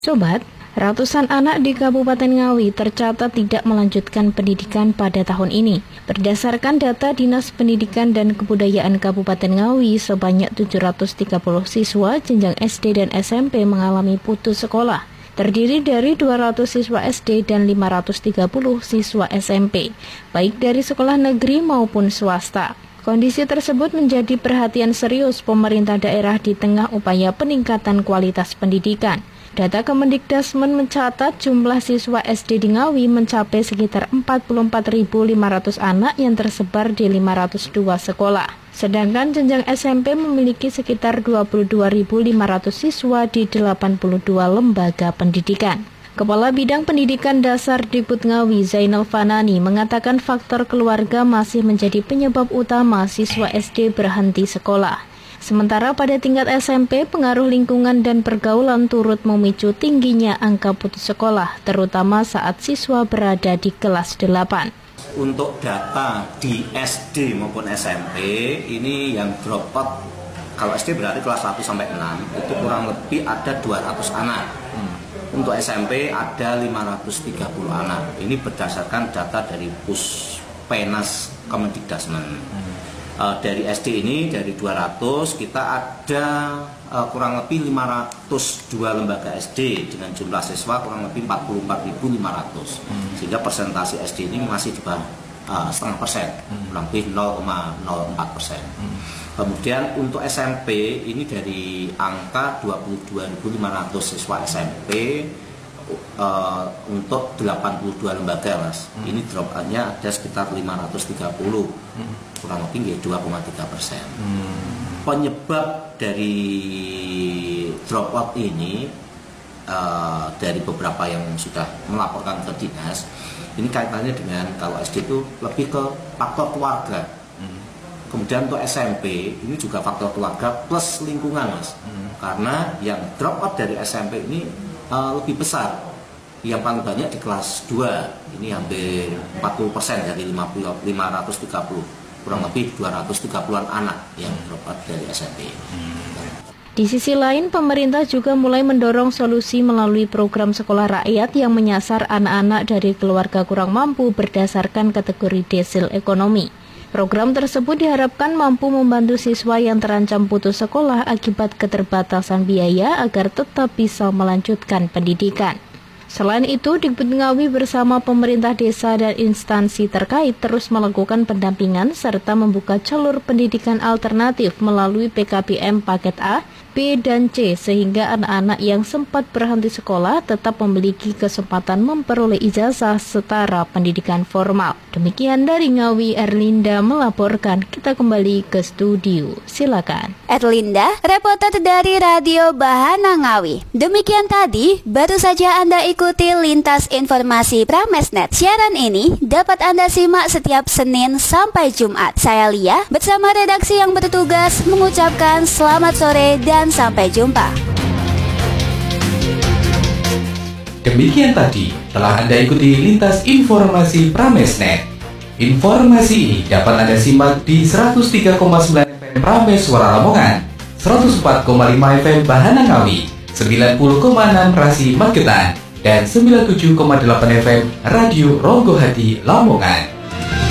Sobat, ratusan anak di Kabupaten Ngawi tercatat tidak melanjutkan pendidikan pada tahun ini. Berdasarkan data Dinas Pendidikan dan Kebudayaan Kabupaten Ngawi, sebanyak 730 siswa jenjang SD dan SMP mengalami putus sekolah. Terdiri dari 200 siswa SD dan 530 siswa SMP, baik dari sekolah negeri maupun swasta. Kondisi tersebut menjadi perhatian serius pemerintah daerah di tengah upaya peningkatan kualitas pendidikan. Data Kemendikbudrismen mencatat jumlah siswa SD di Ngawi mencapai sekitar 44.500 anak yang tersebar di 502 sekolah. Sedangkan jenjang SMP memiliki sekitar 22.500 siswa di 82 lembaga pendidikan. Kepala Bidang Pendidikan Dasar Dikbud Ngawi, Zainal Fanani, mengatakan faktor keluarga masih menjadi penyebab utama siswa SD berhenti sekolah. Sementara pada tingkat SMP, pengaruh lingkungan dan pergaulan turut memicu tingginya angka putus sekolah, terutama saat siswa berada di kelas 8. Untuk data di SD maupun SMP, ini yang drop out, kalau SD berarti kelas 1 sampai 6, itu kurang lebih ada 200 anak. Untuk SMP ada 530 anak. Ini berdasarkan data dari Puspenas Kemendikbudrismen. Dari SD ini, dari 200, kita ada kurang lebih 502 lembaga SD dengan jumlah siswa kurang lebih 44.500. Sehingga persentase SD ini masih di bawah 0,5%, kurang lebih 0,04%. Kemudian untuk SMP ini dari angka 22.500 siswa SMP untuk 82 lembaga, Mas. Ini drop out-nya ada sekitar 530, kurang lebih 2,3%. Penyebab dari drop out ini dari beberapa yang sudah melaporkan ke dinas, ini kaitannya dengan kalau SD itu lebih ke faktor keluarga. Kemudian untuk SMP ini juga faktor keluarga plus lingkungan, Mas. Karena yang drop out dari SMP ini lebih besar. Yang paling banyak di kelas 2, ini hampir 40% dari 530, kurang lebih 230-an anak yang drop out dari SMP. Di sisi lain, pemerintah juga mulai mendorong solusi melalui program sekolah rakyat yang menyasar anak-anak dari keluarga kurang mampu berdasarkan kategori desil ekonomi. Program tersebut diharapkan mampu membantu siswa yang terancam putus sekolah akibat keterbatasan biaya agar tetap bisa melanjutkan pendidikan. Selain itu, Dikbud Ngawi bersama pemerintah desa dan instansi terkait terus melakukan pendampingan serta membuka jalur pendidikan alternatif melalui PKBM paket A, B, dan C sehingga anak-anak yang sempat berhenti sekolah tetap memiliki kesempatan memperoleh ijazah setara pendidikan formal. Demikian dari Ngawi, Erlinda melaporkan. Kita kembali ke studio. Silakan. Erlinda, reporter dari Radio Bahana Ngawi. Demikian tadi, baru saja Anda ikuti lintas informasi Pramesnet. Siaran ini dapat Anda simak setiap Senin sampai Jumat. Saya Lia bersama redaksi yang bertugas mengucapkan selamat sore dan sampai jumpa. Demikian tadi telah Anda ikuti lintas informasi Pramesnet. Informasi ini dapat Anda simak di 103,9 FM Prames Suara Lamongan, 104,5 FM Bahana Ngawi, 90,6 Rasi Magetan, dan 97,8 FM Radio Ronggo Hati Lamongan.